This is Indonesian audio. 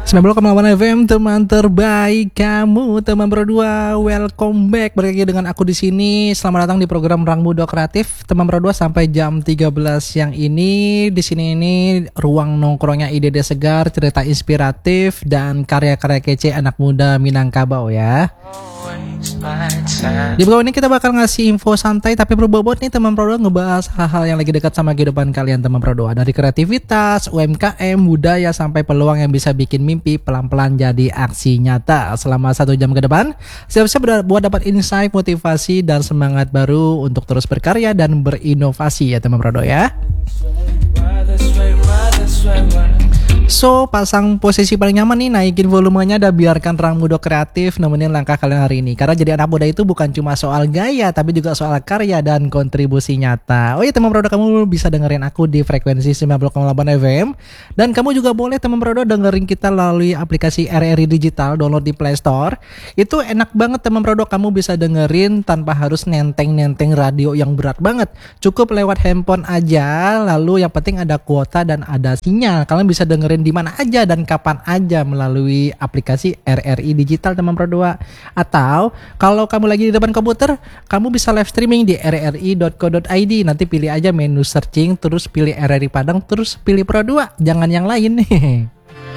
90,8 FM, teman terbaik kamu, teman berdua. Welcome back, balik lagi dengan aku di sini. Selamat datang di program Rang Muda Kreatif, teman berdua sampai jam 13 siang ini. Di sini ini ruang nongkrongnya ide-ide segar, cerita inspiratif dan karya-karya kece anak muda Minangkabau ya. Di bawah ini kita bakal ngasih info santai tapi berbobot nih teman berdua, ngebahas hal-hal yang lagi dekat sama kehidupan kalian teman berdua. Dari kreativitas, UMKM, budaya sampai peluang yang bisa bikin mimpi pelan-pelan jadi aksi nyata. Selama 1 jam ke depan, siap-siap buat dapat insight, motivasi dan semangat baru untuk terus berkarya dan berinovasi ya teman berdua ya. So, pasang posisi paling nyaman nih, naikin volumenya dan biarkan Rang Muda Kreatif nemenin langkah kalian hari ini. Karena jadi anak muda itu bukan cuma soal gaya, tapi juga soal karya dan kontribusi nyata. Oh iya teman bro, kamu bisa dengerin aku di frekuensi 90,8 FM. Dan kamu juga boleh teman bro dengerin kita melalui aplikasi RRI Digital, download di Play Store. Itu enak banget teman bro, kamu bisa dengerin tanpa harus nenteng-nenteng radio yang berat banget. Cukup lewat handphone aja, lalu yang penting ada kuota dan ada sinyal. Kalian bisa dengerin di mana aja dan kapan aja melalui aplikasi RRI Digital teman berdua. Atau kalau kamu lagi di depan komputer, kamu bisa live streaming di rri.co.id. Nanti pilih aja menu searching, terus pilih RRI Padang, terus pilih Pro 2, jangan yang lain nih.